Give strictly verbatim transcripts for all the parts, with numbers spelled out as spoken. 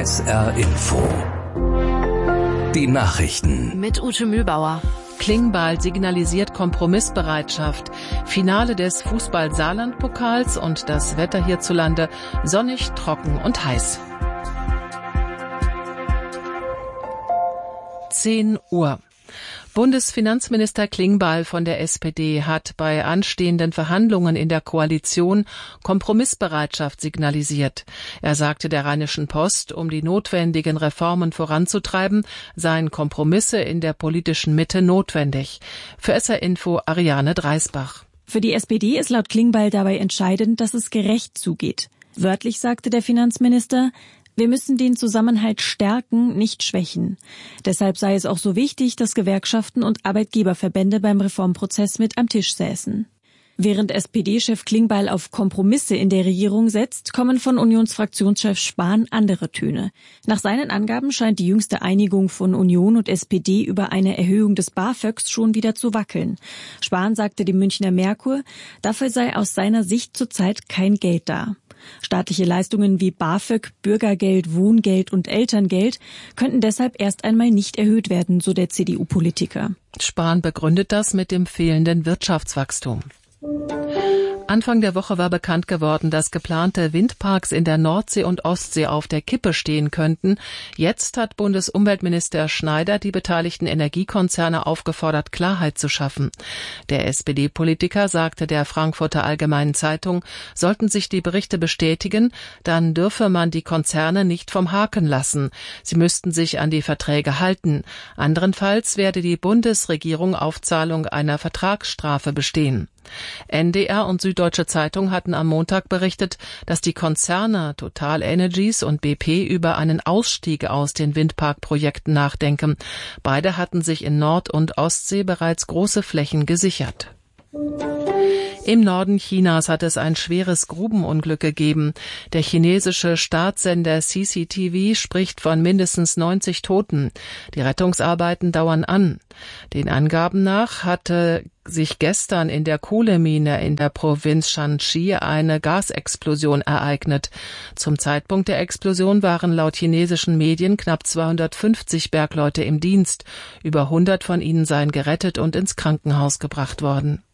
S R Info. Die Nachrichten. Mit Ute Mühlbauer. Klingbeil signalisiert Kompromissbereitschaft. Finale des Fußball-Saarland-Pokals und das Wetter hierzulande sonnig, trocken und heiß. zehn Uhr. Bundesfinanzminister Klingbeil von der S P D hat bei anstehenden Verhandlungen in der Koalition Kompromissbereitschaft signalisiert. Er sagte der Rheinischen Post, um die notwendigen Reformen voranzutreiben, seien Kompromisse in der politischen Mitte notwendig. Für S R Info Ariane Dreisbach. Für die S P D ist laut Klingbeil dabei entscheidend, dass es gerecht zugeht. Wörtlich sagte der Finanzminister: Wir müssen den Zusammenhalt stärken, nicht schwächen. Deshalb sei es auch so wichtig, dass Gewerkschaften und Arbeitgeberverbände beim Reformprozess mit am Tisch säßen. Während S P D-Chef Klingbeil auf Kompromisse in der Regierung setzt, kommen von Unionsfraktionschef Spahn andere Töne. Nach seinen Angaben scheint die jüngste Einigung von Union und S P D über eine Erhöhung des BAföGs schon wieder zu wackeln. Spahn sagte dem Münchner Merkur, dafür sei aus seiner Sicht zurzeit kein Geld da. Staatliche Leistungen wie BAföG, Bürgergeld, Wohngeld und Elterngeld könnten deshalb erst einmal nicht erhöht werden, so der C D U-Politiker. Spahn begründet das mit dem fehlenden Wirtschaftswachstum. Anfang der Woche war bekannt geworden, dass geplante Windparks in der Nordsee und Ostsee auf der Kippe stehen könnten. Jetzt hat Bundesumweltminister Schneider die beteiligten Energiekonzerne aufgefordert, Klarheit zu schaffen. Der S P D-Politiker sagte der Frankfurter Allgemeinen Zeitung, sollten sich die Berichte bestätigen, dann dürfe man die Konzerne nicht vom Haken lassen. Sie müssten sich an die Verträge halten. Andernfalls werde die Bundesregierung auf Zahlung einer Vertragsstrafe bestehen. N D R und Süddeutsche Zeitung hatten am Montag berichtet, dass die Konzerne Total Energies und B P über einen Ausstieg aus den Windparkprojekten nachdenken. Beide hatten sich in Nord- und Ostsee bereits große Flächen gesichert. Im Norden Chinas hat es ein schweres Grubenunglück gegeben. Der chinesische Staatssender C C T V spricht von mindestens neunzig Toten. Die Rettungsarbeiten dauern an. Den Angaben nach hatte sich gestern in der Kohlemine in der Provinz Shanxi eine Gasexplosion ereignet. Zum Zeitpunkt der Explosion waren laut chinesischen Medien knapp zweihundertfünfzig Bergleute im Dienst. Über hundert von ihnen seien gerettet und ins Krankenhaus gebracht worden.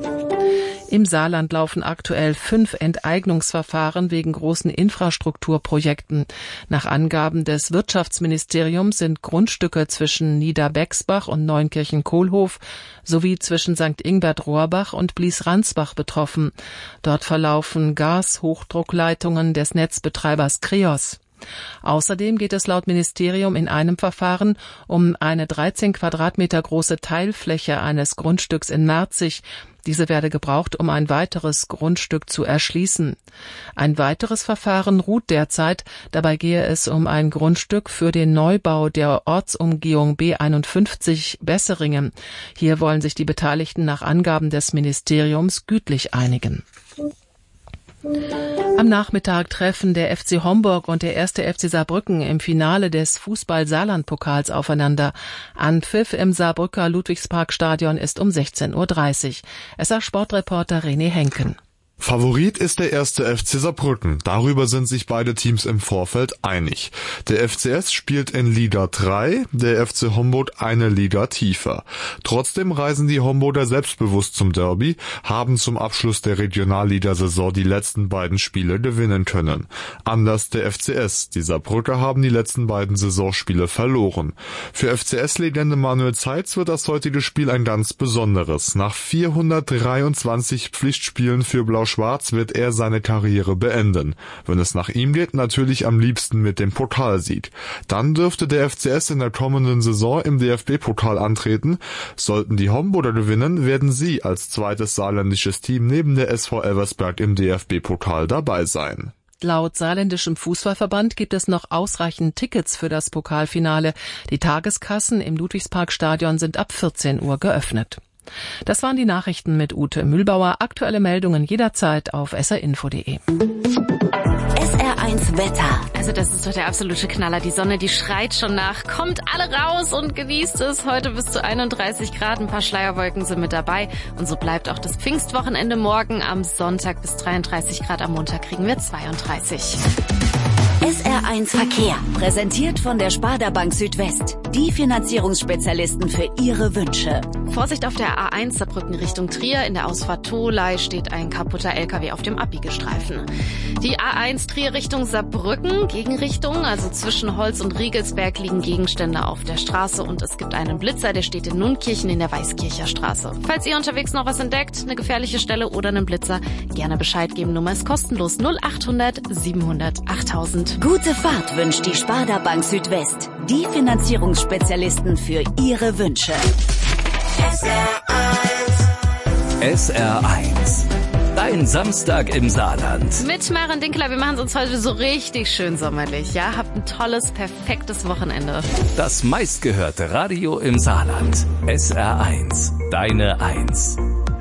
Im Saarland laufen aktuell fünf Enteignungsverfahren wegen großen Infrastrukturprojekten. Nach Angaben des Wirtschaftsministeriums sind Grundstücke zwischen Niederbexbach und Neunkirchen-Kohlhof sowie zwischen Sankt Ingbert-Rohrbach und Blies-Ransbach betroffen. Dort verlaufen Gas-Hochdruckleitungen des Netzbetreibers Krios. Außerdem geht es laut Ministerium in einem Verfahren um eine dreizehn Quadratmeter große Teilfläche eines Grundstücks in Merzig. Diese werde gebraucht, um ein weiteres Grundstück zu erschließen. Ein weiteres Verfahren ruht derzeit. Dabei gehe es um ein Grundstück für den Neubau der Ortsumgehung B einundfünfzig Besseringen. Hier wollen sich die Beteiligten nach Angaben des Ministeriums gütlich einigen. Am Nachmittag treffen der F C Homburg und der erste F C Saarbrücken im Finale des Fußball-Saarland-Pokals aufeinander. Anpfiff im Saarbrücker Ludwigsparkstadion ist um sechzehn Uhr dreißig. S R-Sportreporter René Henken. Favorit ist der erste F C Saarbrücken. Darüber sind sich beide Teams im Vorfeld einig. Der F C S spielt in Liga drei, der F C Homburg eine Liga tiefer. Trotzdem reisen die Homburger selbstbewusst zum Derby, haben zum Abschluss der Regionalligasaison die letzten beiden Spiele gewinnen können. Anders der F C S. Die Saarbrücker haben die letzten beiden Saisonspiele verloren. Für F C S-Legende Manuel Zeitz wird das heutige Spiel ein ganz besonderes. Nach vierhundertdreiundzwanzig Pflichtspielen für Blau Schwarz wird er seine Karriere beenden. Wenn es nach ihm geht, natürlich am liebsten mit dem Pokalsieg. Dann dürfte der F C S in der kommenden Saison im D F B-Pokal antreten. Sollten die Homburger gewinnen, werden sie als zweites saarländisches Team neben der S V Elversberg im D F B-Pokal dabei sein. Laut saarländischem Fußballverband gibt es noch ausreichend Tickets für das Pokalfinale. Die Tageskassen im Ludwigsparkstadion sind ab vierzehn Uhr geöffnet. Das waren die Nachrichten mit Ute Mühlbauer. Aktuelle Meldungen jederzeit auf s r info punkt d e. S R eins Wetter. Also das ist doch der absolute Knaller. Die Sonne, die schreit schon nach. Kommt alle raus und genießt es. Heute bis zu einunddreißig Grad. Ein paar Schleierwolken sind mit dabei. Und so bleibt auch das Pfingstwochenende morgen. Am Sonntag bis dreiunddreißig Grad. Am Montag kriegen wir zweiunddreißig. S R eins Verkehr. Präsentiert von der Sparda Bank Südwest. Die Finanzierungsspezialisten für Ihre Wünsche. Vorsicht auf der A eins Saarbrücken Richtung Trier. In der Ausfahrt Tholey steht ein kaputter L K W auf dem Abbiegestreifen. Die A eins Trier Richtung Saarbrücken, Gegenrichtung, also zwischen Holz und Riegelsberg liegen Gegenstände auf der Straße und es gibt einen Blitzer, der steht in Nunkirchen in der Weißkircher Straße. Falls ihr unterwegs noch was entdeckt, eine gefährliche Stelle oder einen Blitzer, gerne Bescheid geben. Nummer ist kostenlos null achthundert siebenhundert achttausend. Gute Fahrt wünscht die Sparda Bank Südwest. Die Finanzierungsspezialisten für Ihre Wünsche. S R eins. S R eins. Dein Samstag im Saarland. Mit Maren Dinkler, wir machen es uns heute so richtig schön sommerlich. Ja, habt ein tolles, perfektes Wochenende. Das meistgehörte Radio im Saarland. S R eins. Deine Eins.